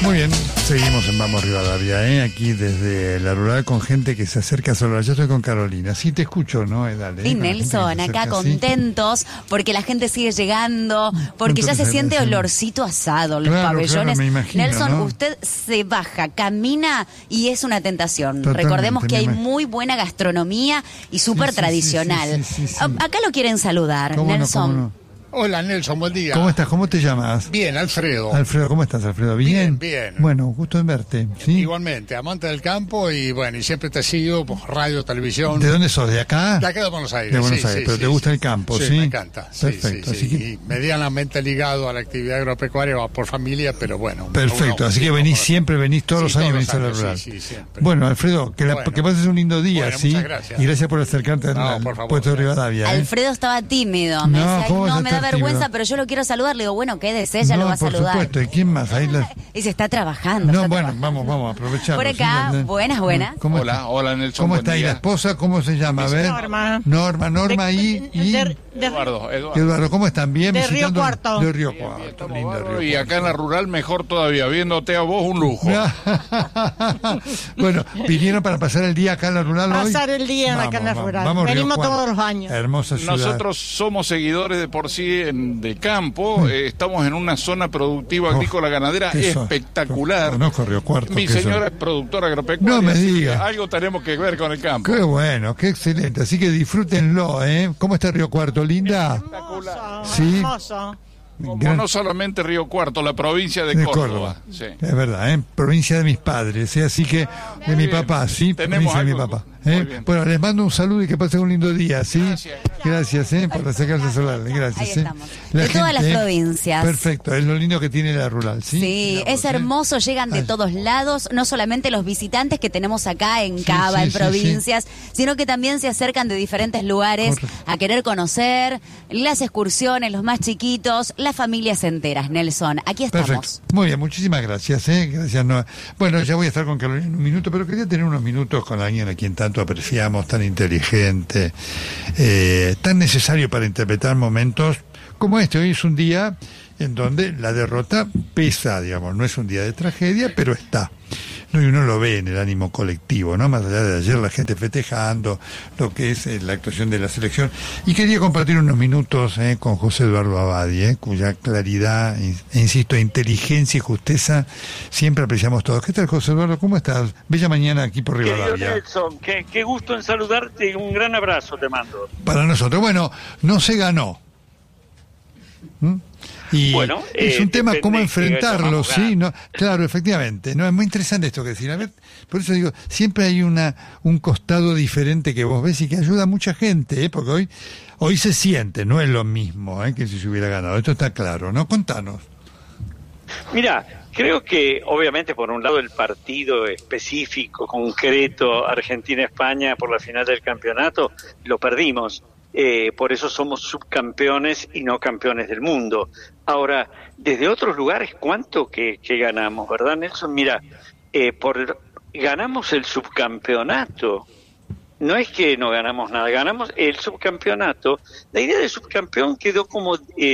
Muy bien, seguimos en Vamos Rivadavia, aquí desde la rural con gente que se acerca sola. Yo estoy con Carolina. Sí, te escucho, ¿no? Dale. Sí, Nelson, acá contentos porque la gente sigue llegando, porque ya se siente olorcito asado en los pabellones. Claro, me imagino, Nelson, ¿no? usted se baja, camina y es una tentación. Totalmente, Recordemos que hay muy buena gastronomía y súper tradicional. Sí. Acá lo quieren saludar, Nelson. ¿Cómo no? Hola Nelson, buen día. ¿Cómo estás? ¿Cómo te llamas? Bien, Alfredo. Alfredo, ¿cómo estás, Alfredo? ¿Bien? Bien. Bueno, gusto en verte. ¿Sí? Igualmente, amante del campo y bueno, y siempre te sigo por radio, televisión. ¿De dónde sos? ¿De acá? De acá de Buenos Aires. De Buenos Aires, pero te gusta el campo, ¿sí? Sí, me encanta. Perfecto. Sí. Así que... Y medianamente ligado a la actividad agropecuaria por familia, pero bueno. Perfecto, así que venís siempre, venís todos los años, venís a la rural. Sí, siempre. Bueno, Alfredo, que pases un lindo día, bueno, ¿sí? muchas gracias. Y gracias por acercarte al por favor, puesto de Rivadavia. Alfredo estaba tímido, me decía, no, me da vergüenza, pero yo lo quiero saludar. Le digo, bueno, quédese, ella lo va a saludar. Por supuesto, ¿y quién más? Y se está trabajando. No, bueno, vamos a aprovecharlo. Por acá, ¿sí? buenas. Hola Nelson. ¿Cómo está ahí la esposa? ¿Cómo se llama? A ver. Norma y Eduardo, ¿cómo están? Bien, de visitando Río Cuarto. De Río Cuarto, lindo Río Y Cuarto. acá en la rural mejor todavía, viéndote a vos un lujo. Bueno, vinieron para pasar el día acá en la rural hoy. Pasar el día acá en la rural. Venimos todos los años. Hermosa ciudad. Nosotros somos seguidores de por sí de campo, estamos en una zona productiva agrícola ganadera espectacular. Conozco Río Cuarto. Mi señora es productora agropecuaria. No me diga. Algo tenemos que ver con el campo. Qué bueno, qué excelente. Así que disfrútenlo, ¿eh? ¿Cómo está Río Cuarto, linda? Hermoso, Sí. hermoso. Como no solamente Río Cuarto, la provincia de Córdoba. Sí. Es verdad, provincia de mis padres, así que de mi papá, sí, provincia de mi papá. Bueno, les mando un saludo y que pasen un lindo día, ¿sí? Gracias, por sacarse solar, gracias. Ahí estamos. De todas las provincias. Perfecto, es lo lindo que tiene la rural, ¿sí? Sí, es hermoso, llegan de todos lados, no solamente los visitantes que tenemos acá en Cava, en provincias, sino que también se acercan de diferentes lugares a querer conocer las excursiones, los más chiquitos, las familias enteras, Nelson. Aquí estamos. Perfecto. Muy bien, muchísimas gracias. Gracias, Noa. Bueno, ya voy a estar con Carolina en un minuto, pero quería tener unos minutos con alguien a quien tanto apreciamos, tan inteligente, tan necesario para interpretar momentos como este. Hoy es un día en donde la derrota pesa, digamos, no es un día de tragedia, pero está. No, y uno lo ve en el ánimo colectivo, ¿no? Más allá de ayer la gente festejando lo que es la actuación de la selección. Y quería compartir unos minutos con José Eduardo Abadi, cuya claridad, insisto, inteligencia y justeza siempre apreciamos todos. ¿Qué tal, José Eduardo? ¿Cómo estás? Bella mañana aquí por Rivadavia. Querido Nelson, qué gusto en saludarte y un gran abrazo te mando. Para nosotros. Bueno, no se ganó. Y bueno, es un tema cómo enfrentarlo, ¿sí? No, claro, efectivamente, no es muy interesante esto que decir. A ver, por eso digo, siempre hay un costado diferente que vos ves y que ayuda a mucha gente, porque hoy se siente, no es lo mismo que si se hubiera ganado. Esto está claro, ¿no? Contanos. Mira, creo que obviamente por un lado el partido específico, concreto, Argentina-España por la final del campeonato, lo perdimos. Por eso somos subcampeones y no campeones del mundo. Ahora, desde otros lugares, ¿cuánto que ganamos, verdad, Nelson? Mira, ganamos el subcampeonato. No es que no ganamos nada, ganamos el subcampeonato. La idea de subcampeón quedó como,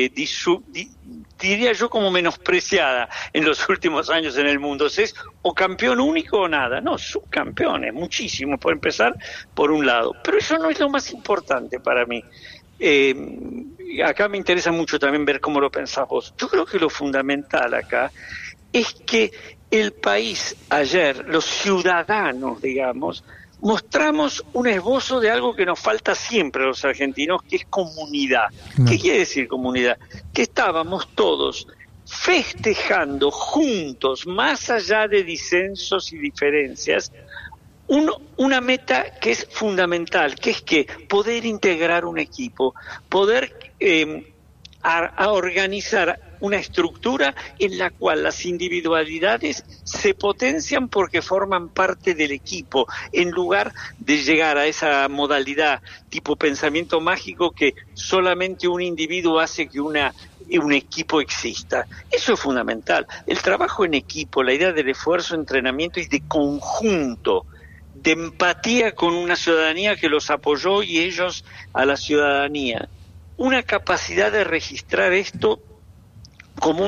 diría yo, como menospreciada en los últimos años en el mundo. Es o campeón único o nada. No, subcampeones, muchísimo, por empezar por un lado. Pero eso no es lo más importante para mí. Acá me interesa mucho también ver cómo lo pensás vos. Yo creo que lo fundamental acá es que el país ayer, los ciudadanos, digamos, mostramos un esbozo de algo que nos falta siempre a los argentinos, que es comunidad. ¿Qué quiere decir comunidad? Que estábamos todos festejando juntos, más allá de disensos y diferencias, una meta que es fundamental, que es que poder integrar un equipo, poder a organizar una estructura en la cual las individualidades se potencian porque forman parte del equipo, en lugar de llegar a esa modalidad tipo pensamiento mágico que solamente un individuo hace que un equipo exista. Eso es fundamental. El trabajo en equipo, la idea del esfuerzo, entrenamiento y de conjunto, de empatía con una ciudadanía que los apoyó y ellos a la ciudadanía. Una capacidad de registrar esto como una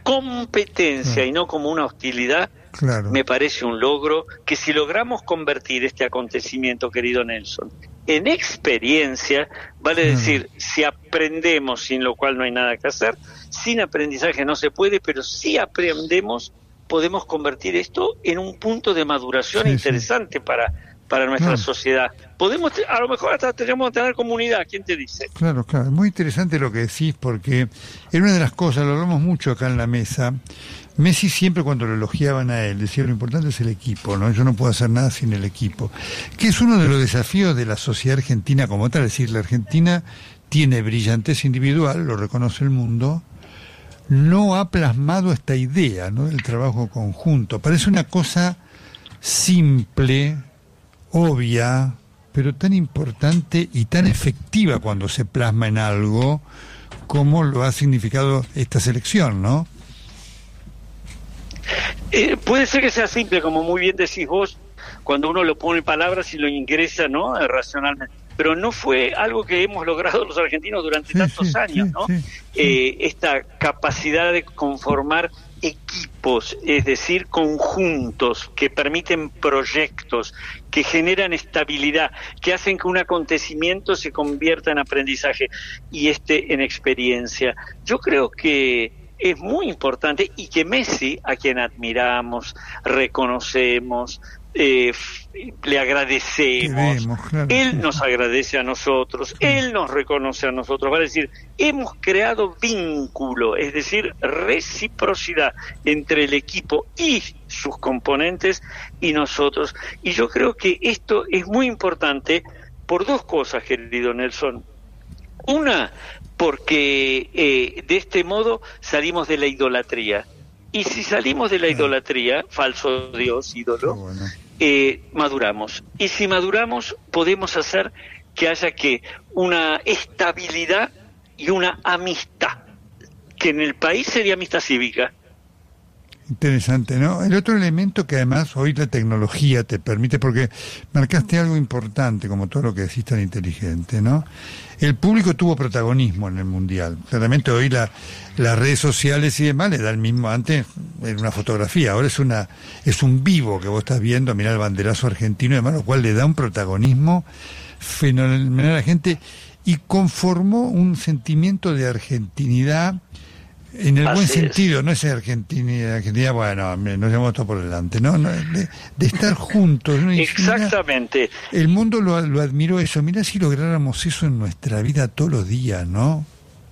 competencia y no como una hostilidad, me parece un logro que si logramos convertir este acontecimiento, querido Nelson, en experiencia, vale decir, si aprendemos, sin lo cual no hay nada que hacer, sin aprendizaje no se puede, pero si aprendemos, podemos convertir esto en un punto de maduración interesante para nuestra sociedad. Podemos, a lo mejor hasta tenemos que tener comunidad, ¿quién te dice? Claro, es muy interesante lo que decís, porque era una de las cosas, lo hablamos mucho acá en la mesa. Messi siempre, cuando lo elogiaban a él, decía: lo importante es el equipo, ¿no? Yo no puedo hacer nada sin el equipo. Que es uno de los desafíos de la sociedad argentina como tal. Es decir, la Argentina tiene brillantez individual, lo reconoce el mundo, no ha plasmado esta idea, ¿no?, del trabajo conjunto. Parece una cosa simple, obvia, pero tan importante y tan efectiva cuando se plasma en algo como lo ha significado esta selección, ¿no? Puede ser que sea simple, como muy bien decís vos, cuando uno lo pone en palabras y lo ingresa, ¿no?, racionalmente. Pero no fue algo que hemos logrado los argentinos durante tantos años, ¿no? Esta capacidad de conformar equipos, es decir, conjuntos que permiten proyectos, que generan estabilidad, que hacen que un acontecimiento se convierta en aprendizaje y en experiencia. Yo creo que es muy importante, y que Messi, a quien admiramos, reconocemos, le agradecemos, él nos agradece a nosotros, él nos reconoce a nosotros, vale decir, hemos creado vínculo, es decir, reciprocidad entre el equipo y sus componentes y nosotros, y yo creo que esto es muy importante por dos cosas, querido Nelson. Una, porque de este modo salimos de la idolatría. Y si salimos de la idolatría, falso Dios, ídolo, maduramos. Y si maduramos, podemos hacer que haya una estabilidad y una amistad, que en el país sería amistad cívica. Interesante, ¿no? El otro elemento que además hoy la tecnología te permite, porque marcaste algo importante, como todo lo que decís tan inteligente, ¿no? El público tuvo protagonismo en el Mundial. Claramente hoy las redes sociales y demás le da el mismo. Antes era una fotografía, ahora es un vivo que vos estás viendo, mirá el banderazo argentino y demás, lo cual le da un protagonismo fenomenal a la gente y conformó un sentimiento de argentinidad en el buen sentido, no es Argentina, bueno, nos llevamos todo por delante, ¿no? De estar juntos, ¿no? Y exactamente. Mirá, el mundo lo admiró eso. Mirá si lográramos eso en nuestra vida todos los días, ¿no?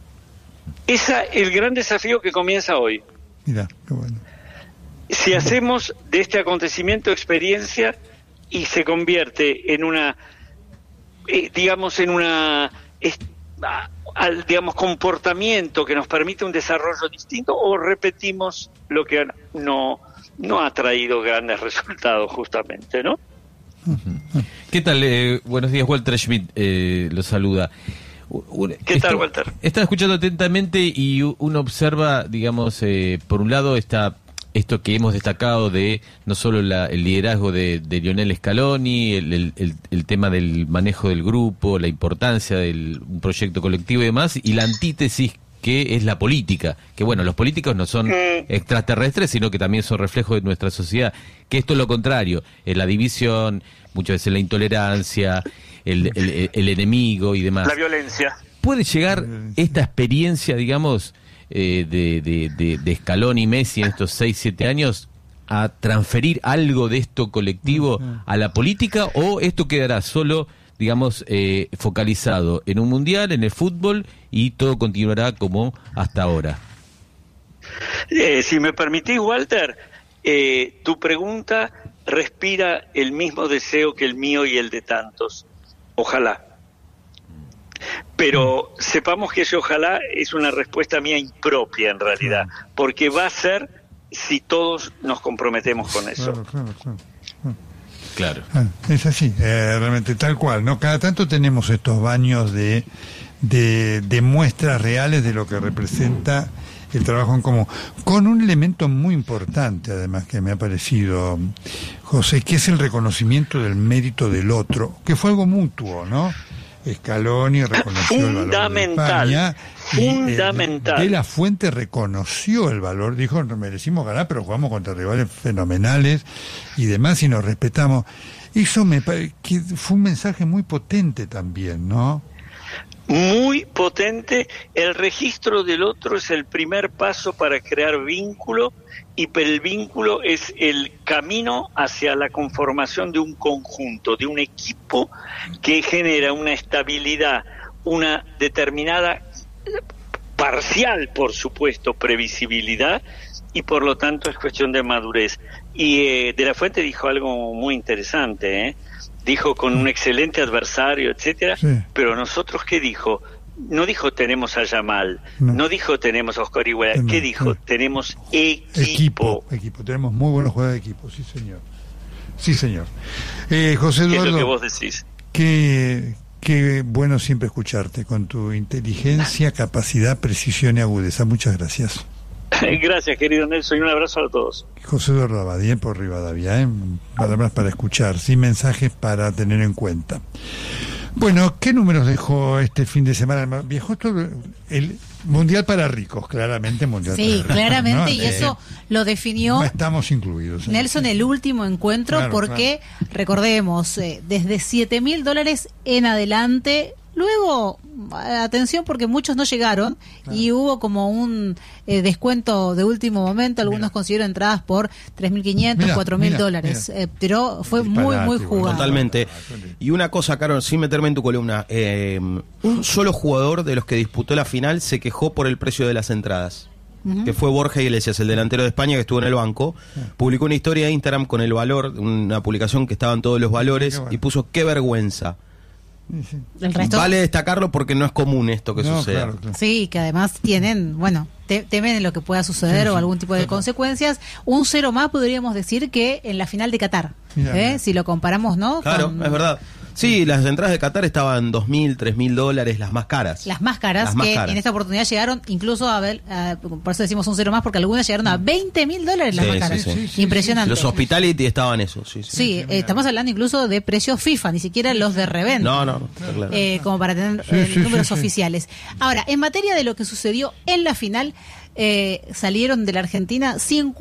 El gran desafío que comienza hoy. Mirá, qué bueno. Si hacemos de este acontecimiento experiencia y se convierte en una, comportamiento que nos permite un desarrollo distinto, o repetimos lo que no ha traído grandes resultados justamente, ¿no? ¿Qué tal? Buenos días, Walter Schmidt lo saluda. ¿Qué tal, Walter? Estaba escuchando atentamente y uno observa, digamos, por un lado esto que hemos destacado de no solo el liderazgo de Lionel Scaloni, el tema del manejo del grupo, la importancia de un proyecto colectivo y demás, y la antítesis que es la política, que bueno, los políticos no son extraterrestres, sino que también son reflejos de nuestra sociedad, que esto es lo contrario, es la división, muchas veces la intolerancia, el enemigo y demás. La violencia. ¿Puede llegar esta experiencia, digamos, de Scaloni y Messi en estos 6-7 años a transferir algo de esto colectivo a la política, o esto quedará solo, digamos, focalizado en un mundial, en el fútbol, y todo continuará como hasta ahora? Si me permitís, Walter, tu pregunta respira el mismo deseo que el mío y el de tantos. Ojalá. Pero sepamos que ese ojalá es una respuesta mía impropia en realidad, porque va a ser si todos nos comprometemos con eso. Claro. Es así, realmente tal cual, ¿no? Cada tanto tenemos estos baños de muestras reales de lo que representa el trabajo en común, con un elemento muy importante además que me ha parecido, José, que es el reconocimiento del mérito del otro, que fue algo mutuo, ¿no? Scaloni reconoció el valor de España. Fundamental. De la Fuente reconoció el valor, dijo, no merecimos ganar, pero jugamos contra rivales fenomenales y demás, y nos respetamos. Eso me parece que fue un mensaje muy potente también, ¿no? Muy potente. El registro del otro es el primer paso para crear vínculo, y el vínculo es el camino hacia la conformación de un conjunto, de un equipo que genera una estabilidad, una determinada parcial, por supuesto, previsibilidad, y por lo tanto es cuestión de madurez. Y De la Fuente dijo algo muy interesante, dijo con un excelente adversario, etcétera, sí. Pero nosotros, ¿qué dijo? No dijo tenemos a Yamal, no dijo tenemos a Oscar Higuera, ¿qué dijo? Sí. Tenemos equipo. Tenemos muy buenos jugadores de equipo, sí señor. Sí señor. José Eduardo, ¿qué es lo que vos decís? Qué bueno siempre escucharte, con tu inteligencia, capacidad, precisión y agudeza. Muchas gracias. Gracias, querido Nelson, y un abrazo a todos. José Eduardo Abadía por Rivadavia, palabras para escuchar, sin mensajes para tener en cuenta. Bueno, ¿qué números dejó este fin de semana? Viajó todo el Mundial para ricos, claramente Mundial para ricos. Sí, claramente, ¿no? Y eso lo definió no estamos incluidos. Nelson, el último encuentro, claro, porque, recordemos, desde $7,000 en adelante. Luego, atención, porque muchos no llegaron, claro, y hubo como un descuento de último momento. Algunos consiguieron entradas por $3,500, $4,000, pero fue muy jugado. Totalmente. Y una cosa, Carol, sin meterme en tu columna, un solo jugador de los que disputó la final se quejó por el precio de las entradas. Que fue Borja Iglesias, el delantero de España que estuvo en el banco. Publicó una historia de Instagram con el valor, una publicación que estaban todos los valores, y puso qué vergüenza. El resto... Vale destacarlo porque no es común esto que suceda. Claro. Sí, que además tienen, temen en lo que pueda suceder, o algún tipo de consecuencias. Un cero más podríamos decir que en la final de Qatar, si lo comparamos, ¿no? Claro, es verdad. Sí, las entradas de Qatar estaban $2,000, $3,000, las más caras. Las más caras, en esta oportunidad llegaron incluso a ver, por eso decimos un cero más, porque algunas llegaron a $20,000 las más caras. Sí. Impresionante. Los hospitality estaban esos. Sí, estamos hablando incluso de precios FIFA, ni siquiera los de reventa. No, claro. Como para tener números oficiales. Ahora, en materia de lo que sucedió en la final, salieron de la Argentina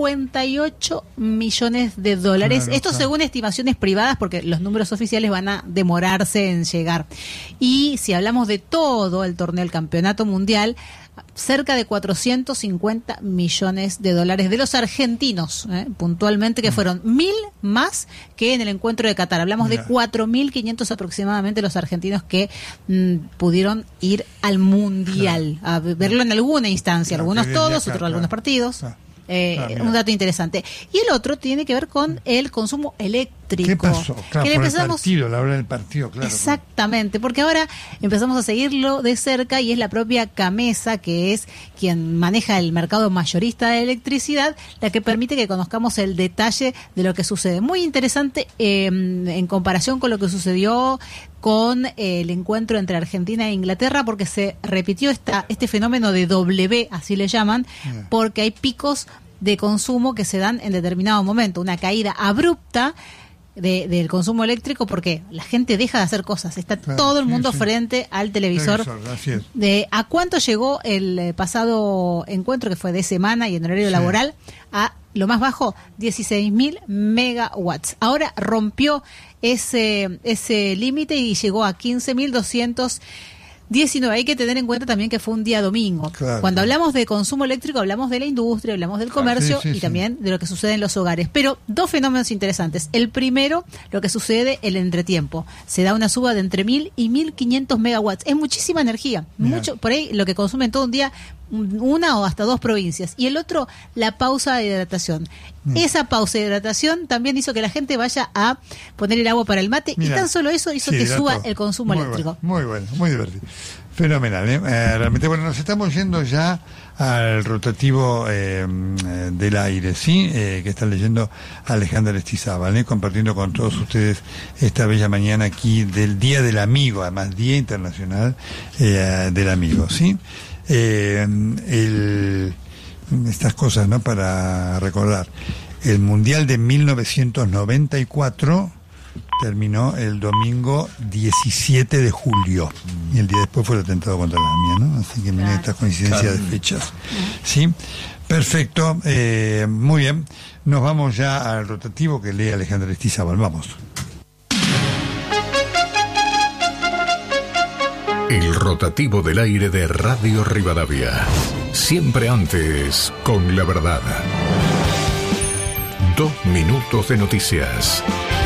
$58 millones. Claro, esto según estimaciones privadas, porque los números oficiales van a demorarse en llegar. Y si hablamos de todo el torneo, el campeonato mundial, cerca de $450 millones de los argentinos, puntualmente, que fueron 1.000 más que en el encuentro de Qatar. Hablamos de 4.500 aproximadamente los argentinos que pudieron ir al mundial, a verlo en alguna instancia, algunos todos, otros algunos partidos. Un dato interesante. Y el otro tiene que ver con el consumo eléctrico. ¿Qué pasó? Claro, que por el partido, la hora del partido, claro. Exactamente, porque ahora empezamos a seguirlo de cerca, y es la propia CAMESA, que es quien maneja el mercado mayorista de electricidad, la que permite que conozcamos el detalle de lo que sucede. Muy interesante en comparación con lo que sucedió con el encuentro entre Argentina e Inglaterra, porque se repitió este fenómeno de W, así le llaman, porque hay picos de consumo que se dan en determinado momento, una caída abrupta del consumo eléctrico, porque la gente deja de hacer cosas, está todo el mundo frente al televisor. ¿A cuánto llegó el pasado encuentro, que fue de semana y en horario laboral? A lo más bajo, 16.000 megawatts. Ahora rompió ese límite y llegó a 15.219. Hay que tener en cuenta también que fue un día domingo. Cuando hablamos de consumo eléctrico, hablamos de la industria, hablamos del comercio y también de lo que sucede en los hogares. Pero dos fenómenos interesantes. El primero, lo que sucede el entretiempo. Se da una suba de entre 1.000 y 1.500 megawatts. Es muchísima energía. Mucho, por ahí lo que consumen todo un día, una o hasta dos provincias. Y el otro, la pausa de hidratación. Esa pausa de hidratación también hizo que la gente vaya a poner el agua para el mate, y tan solo eso hizo que suba el consumo eléctrico. Muy bueno, muy divertido. Fenomenal, realmente. Bueno, nos estamos yendo ya al rotativo del aire, ¿sí? Que está leyendo Alejandra Estizábal, compartiendo con todos ustedes esta bella mañana aquí del Día del Amigo, además Día Internacional del Amigo, ¿sí? Estas cosas, ¿no? Para recordar. El Mundial de 1994 terminó el domingo 17 de julio. Y el día después fue el atentado contra la AMIA, ¿no? Así que miren estas coincidencias de fechas. ¿Sí? Perfecto. Muy bien. Nos vamos ya al rotativo que lee Alejandra Estizábal. Vamos. El rotativo del aire de Radio Rivadavia. Siempre antes, con la verdad. 2 minutos de noticias.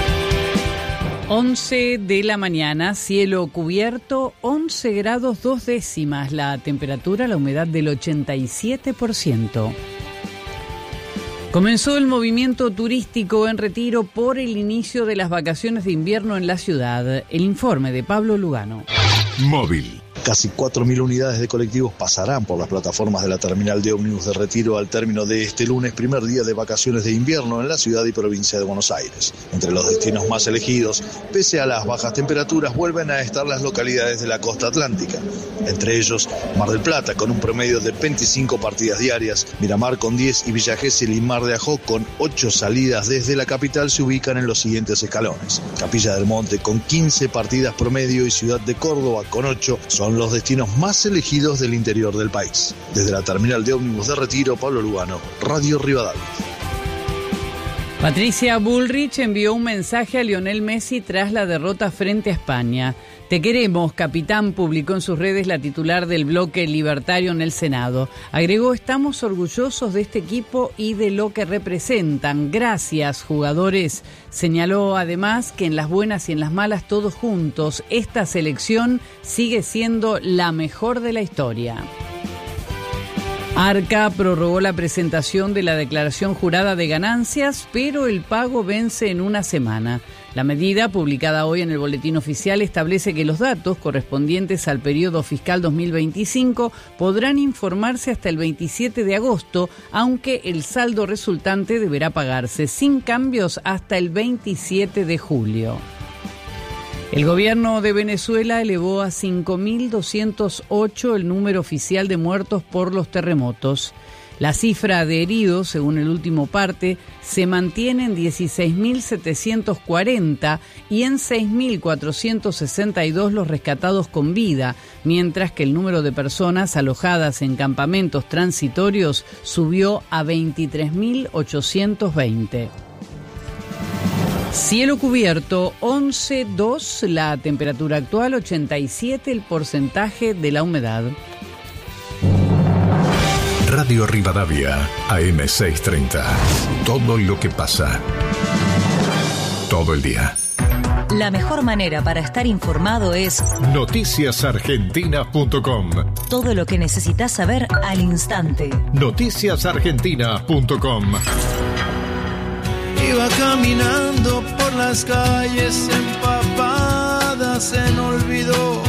11 de la mañana, cielo cubierto, 11 grados 2 décimas. La temperatura, la humedad del 87%. Comenzó el movimiento turístico en Retiro por el inicio de las vacaciones de invierno en la ciudad. El informe de Pablo Lugano. Móvil. Casi 4.000 unidades de colectivos pasarán por las plataformas de la terminal de ómnibus de Retiro al término de este lunes, primer día de vacaciones de invierno en la ciudad y provincia de Buenos Aires. Entre los destinos más elegidos, pese a las bajas temperaturas, vuelven a estar las localidades de la costa atlántica. Entre ellos, Mar del Plata, con un promedio de 25 partidas diarias, Miramar con 10 y Villa Gesell y Mar de Ajó con 8 salidas desde la capital se ubican en los siguientes escalones. Capilla del Monte con 15 partidas promedio y Ciudad de Córdoba con 8 son los destinos más elegidos del interior del país. Desde la terminal de ómnibus de Retiro, Pablo Lugano, Radio Rivadavia. Patricia Bullrich envió un mensaje a Lionel Messi tras la derrota frente a España. Te queremos, capitán, publicó en sus redes la titular del bloque libertario en el Senado. Agregó, estamos orgullosos de este equipo y de lo que representan. Gracias, jugadores. Señaló además que en las buenas y en las malas todos juntos, esta selección sigue siendo la mejor de la historia. Arca prorrogó la presentación de la declaración jurada de ganancias, pero el pago vence en una semana. La medida, publicada hoy en el Boletín Oficial, establece que los datos correspondientes al periodo fiscal 2025 podrán informarse hasta el 27 de agosto, aunque el saldo resultante deberá pagarse sin cambios hasta el 27 de julio. El gobierno de Venezuela elevó a 5.208 el número oficial de muertos por los terremotos. La cifra de heridos, según el último parte, se mantiene en 16.740 y en 6.462 los rescatados con vida, mientras que el número de personas alojadas en campamentos transitorios subió a 23.820. Cielo cubierto, 11,2 la temperatura actual, 87 el porcentaje de la humedad. Radio Rivadavia, AM630. Todo lo que pasa. Todo el día. La mejor manera para estar informado es noticiasargentina.com. Todo lo que necesitas saber al instante. Noticiasargentina.com. Iba caminando por las calles empapadas en olvido.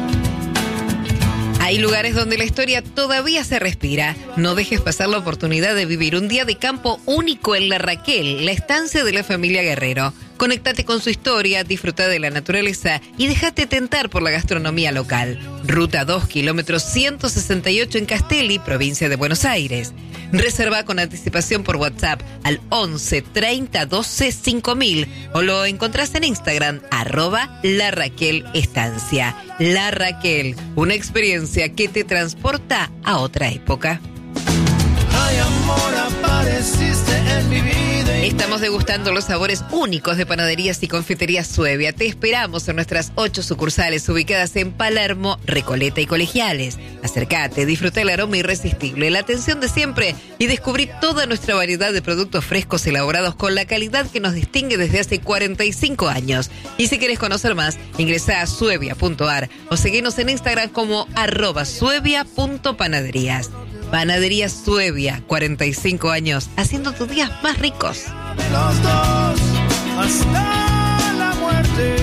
Hay lugares donde la historia todavía se respira. No dejes pasar la oportunidad de vivir un día de campo único en La Raquel, la estancia de la familia Guerrero. Conéctate con su historia, disfruta de la naturaleza y déjate tentar por la gastronomía local. Ruta 2, kilómetro 168 en Castelli, provincia de Buenos Aires. Reserva con anticipación por WhatsApp al 11 30 12 5000 o lo encontrás en Instagram @La Raquel Estancia. La Raquel, una experiencia que te transporta a otra época. Ay, amor, apareciste en mi vida. Estamos degustando los sabores únicos de panaderías y confiterías Suevia. Te esperamos en nuestras 8 sucursales ubicadas en Palermo, Recoleta y Colegiales. Acércate, disfruta el aroma irresistible, la atención de siempre y descubrí toda nuestra variedad de productos frescos elaborados con la calidad que nos distingue desde hace 45 años. Y si quieres conocer más, ingresa a suevia.ar o seguinos en Instagram como @suevia.panaderías. Panadería Suevia, 45 años, haciendo tus días más ricos. Los dos hasta la muerte.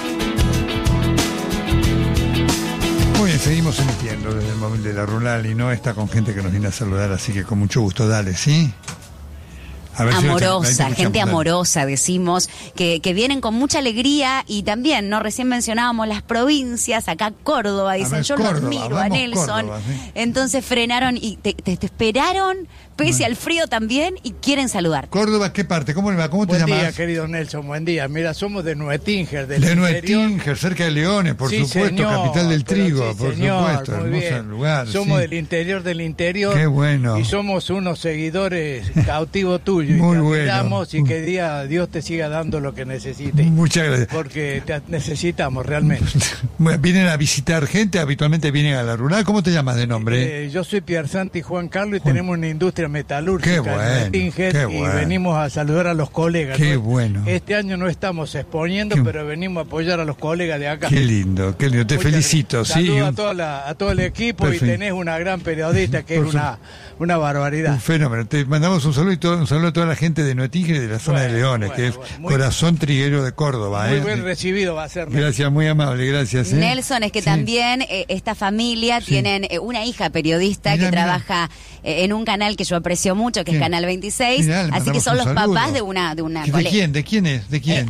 Muy bien, seguimos emitiendo desde el móvil de la Rural y no está con gente que nos viene a saludar, así que con mucho gusto, dale, ¿sí? amorosa, gente amorosa, decimos, que vienen con mucha alegría y también, ¿no? Recién mencionábamos las provincias, acá Córdoba, dicen, yo lo admiro a Nelson. Córdoba, ¿sí? Entonces frenaron y te esperaron, pese al frío también, y quieren saludar. Córdoba, ¿qué parte? ¿Cómo le va? ¿Cómo te llamas? Buen día, querido Nelson, buen día. Mira, somos de Nuetínger, de Nuetínger, cerca de Leones, por supuesto, señor, capital del trigo, por supuesto, hermoso lugar. Somos del interior del interior. Qué bueno. Y somos unos seguidores cautivos tuyos. Muy y te bueno. Y que Dios te siga dando lo que necesites. Muchas gracias. Porque te necesitamos realmente. ¿Vienen a visitar gente? Habitualmente vienen a la rural. ¿Cómo te llamas de nombre? Yo soy Piersanti Juan Carlos y tenemos una industria metalúrgica en Nutínger, y venimos a saludar a los colegas. Qué bueno. Este año no estamos exponiendo, pero venimos a apoyar a los colegas de acá. Qué lindo, qué lindo. Te felicito. Saludos a todo el equipo. Perfecto. Y tenés una gran periodista que es una barbaridad. Un fenómeno. Te mandamos un saludo a toda la gente de Nutínger y de la zona de Leones, que es corazón triguero de Córdoba. Muy bien recibido va a ser. Gracias, muy amable, gracias. Nelson, es que también esta familia tienen una hija periodista que trabaja en un canal que yo aprecio mucho, que es Canal 26, así que son los papás de una colega. ¿De quién es?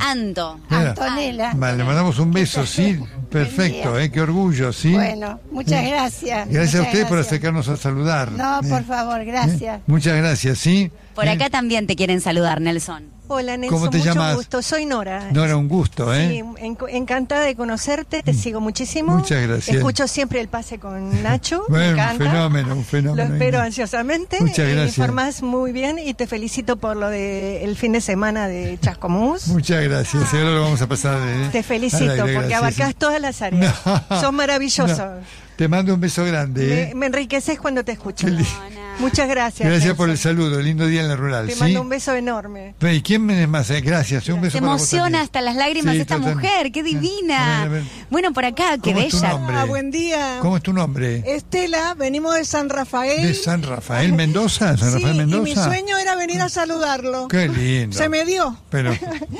Antonella. Vale, le mandamos un beso, sí. Perfecto, qué orgullo, sí. Bueno, muchas gracias. Gracias a ustedes por acercarnos a saludar. No, por favor, gracias. Muchas gracias, sí. Por acá también te quieren saludar, Nelson. Hola, Nelson, ¿cómo te mucho llamas? gusto. Soy Nora. Nora, un gusto, Sí, encantada de conocerte, te sigo muchísimo. Muchas gracias. Escucho siempre el pase con Nacho, bueno, me encanta. Un fenómeno. Lo espero ansiosamente. Muchas gracias. Informás muy bien y te felicito por lo del fin de semana de Chascomús. Muchas gracias, ahora lo vamos a pasar. Te felicito porque abarcás todas las áreas. Sos maravilloso. Te mando un beso grande. Me enriqueces cuando te escucho. Muchas gracias. Gracias Nelson. por el saludo, lindo día en la rural. Te mando un beso enorme. ¿Y quién me más? Gracias, un beso. Te emociona hasta las lágrimas esta mujer, qué divina. Bueno, por acá, qué bella. Buen día. ¿Cómo es tu nombre? Estela, venimos de San Rafael. ¿De San Rafael Mendoza? ¿San Rafael Mendoza? Y mi sueño era venir a saludarlo. Qué lindo. Se me dio. Pero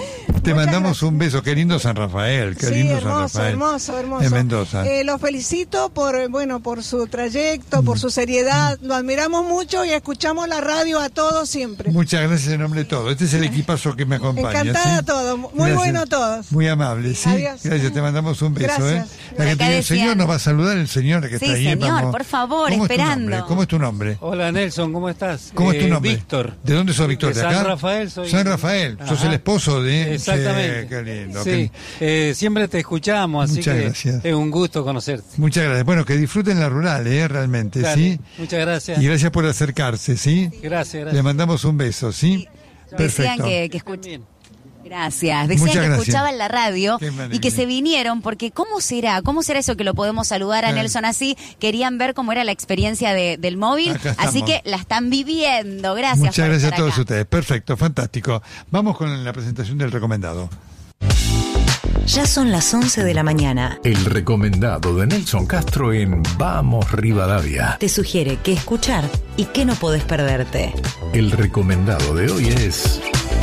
te mandamos un beso, qué lindo San Rafael, qué lindo hermoso, San Rafael. Hermoso. En Mendoza. Lo felicito por su trayecto, por su seriedad. Lo admiramos mucho y escuchamos la radio a todos siempre. Muchas gracias en nombre de todos. Este es el equipazo que me acompaña. Encantada a todos. Muy gracias. Bueno todos. Muy amable, sí. Adiós. Gracias, te mandamos un beso. Gracias. El señor nos va a saludar, el señor que está ahí. Sí, señor, por favor, esperando. ¿Cómo es tu nombre? Hola, Nelson, ¿cómo estás? ¿Cómo es tu nombre? Víctor. ¿De dónde sos, Víctor? ¿De acá? San Rafael soy. San Rafael. Ajá. Sos el esposo de... Exactamente. Qué lindo. Sí, siempre te escuchamos, así muchas que gracias. Es un gusto conocerte. Muchas gracias. Bueno, que disfruten la rural, realmente, Dale, ¿sí? Muchas gracias. Y gracias por acercarse, ¿sí? Gracias. Le mandamos un beso, ¿sí? Perfecto. Decían que escuchen. Gracias. Decían que escuchaban la radio y que se vinieron porque ¿cómo será eso que lo podemos saludar a Nelson así? Querían ver cómo era la experiencia del móvil, así que la están viviendo. Gracias. Muchas gracias a todos ustedes. Perfecto, fantástico. Vamos con la presentación del recomendado. Ya son las 11 de la mañana. El recomendado de Nelson Castro en Vamos Rivadavia. Te sugiere qué escuchar y qué no podés perderte. El recomendado de hoy es...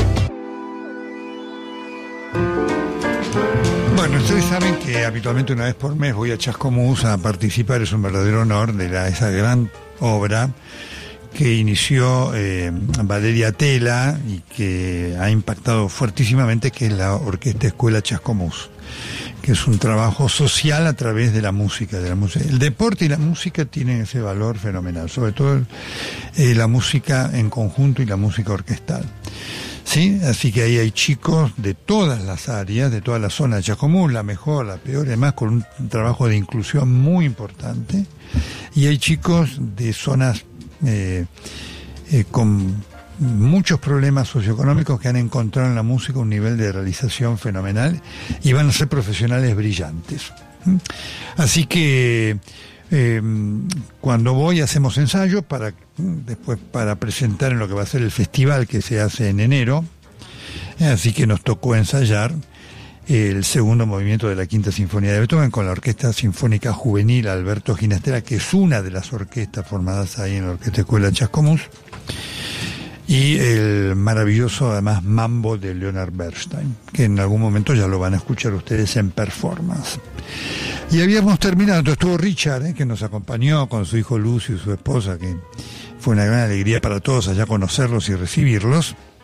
Bueno, ustedes saben que habitualmente una vez por mes voy a Chascomús a participar, es un verdadero honor de esa gran obra que inició Valeria Tela y que ha impactado fuertísimamente, que es la Orquesta Escuela Chascomús, que es un trabajo social a través de la música. El deporte y la música tienen ese valor fenomenal, sobre todo la música en conjunto y la música orquestal. Sí, así que ahí hay chicos de todas las áreas, de toda la zona de Chascomús, la mejor, la peor, además con un trabajo de inclusión muy importante, y hay chicos de zonas con muchos problemas socioeconómicos que han encontrado en la música un nivel de realización fenomenal y van a ser profesionales brillantes. Así que cuando voy hacemos ensayos después para presentar en lo que va a ser el festival que se hace en enero, así que nos tocó ensayar el segundo movimiento de la Quinta Sinfonía de Beethoven con la Orquesta Sinfónica Juvenil Alberto Ginastera, que es una de las orquestas formadas ahí en la Orquesta Escuela Chascomús, y el maravilloso además Mambo de Leonard Bernstein, que en algún momento ya lo van a escuchar ustedes en performance. Y habíamos terminado, entonces estuvo Richard, que nos acompañó con su hijo Lucio y su esposa, que fue una gran alegría para todos allá conocerlos y recibirlos.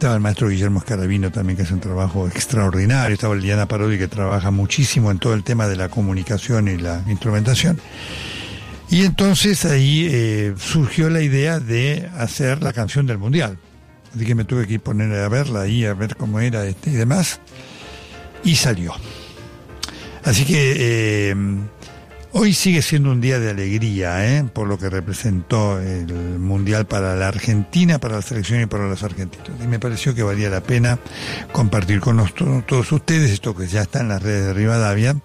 Estaba el maestro Guillermo Scarabino también, que hace un trabajo extraordinario. Estaba Liliana Parodi, que trabaja muchísimo en todo el tema de la comunicación y la instrumentación. Y entonces ahí surgió la idea de hacer la canción del Mundial. Así que me tuve que poner a verla ahí, a ver cómo era y demás. Y salió. Así que hoy sigue siendo un día de alegría, por lo que representó el Mundial para la Argentina, para la selección y para los argentinos. Y me pareció que valía la pena compartir con todos ustedes esto que ya está en las redes de Rivadavia.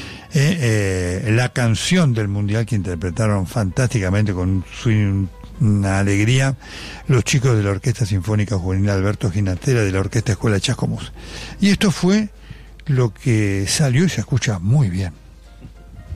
La canción del Mundial que interpretaron fantásticamente con una alegría los chicos de la Orquesta Sinfónica Juvenil Alberto Ginastera, de la Orquesta Escuela Chascomús. Y esto fue lo que salió y se escucha muy bien.